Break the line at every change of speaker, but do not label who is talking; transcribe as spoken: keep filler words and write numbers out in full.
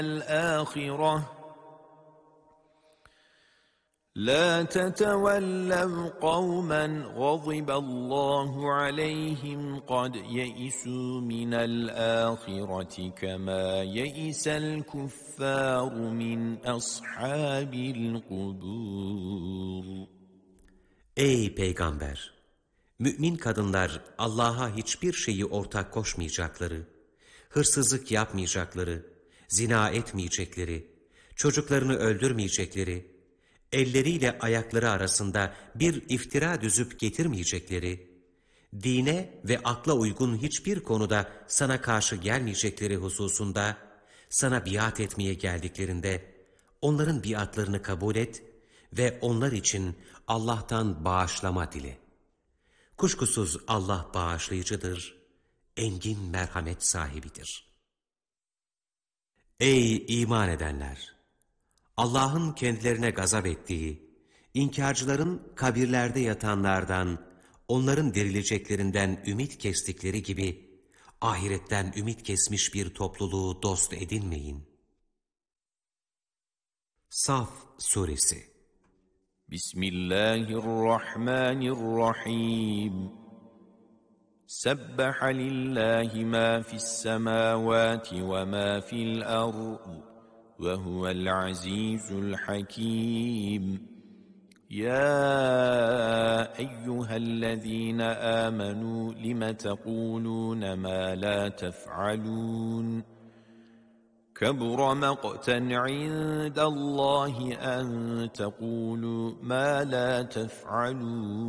الآخرة لا تتولوا قوما غضب الله عليهم قد يئسوا من الآخرة كما يئس الكفار من أصحاب القبور.
Ey Peygamber! Mümin kadınlar Allah'a hiçbir şeyi ortak koşmayacakları, hırsızlık yapmayacakları, zina etmeyecekleri, çocuklarını öldürmeyecekleri, elleriyle ayakları arasında bir iftira düzüp getirmeyecekleri, dine ve akla uygun hiçbir konuda sana karşı gelmeyecekleri hususunda, sana biat etmeye geldiklerinde, onların biatlarını kabul et ve onlar için Allah'tan bağışlama dile. Kuşkusuz Allah bağışlayıcıdır, engin merhamet sahibidir. Ey iman edenler! Allah'ın kendilerine gazap ettiği, inkarcıların kabirlerde yatanlardan, onların dirileceklerinden ümit kestikleri gibi, ahiretten ümit kesmiş bir topluluğu dost edinmeyin. Saf Suresi.
Bismillahirrahmanirrahim. Sebbaha lillahi ma fis semavati ve ma fil ard ve huvel azizul hakim. يا أيها الذين آمنوا لم تقولون ما لا تفعلون كبر مقتا عند الله أن تقولوا ما لا تفعلون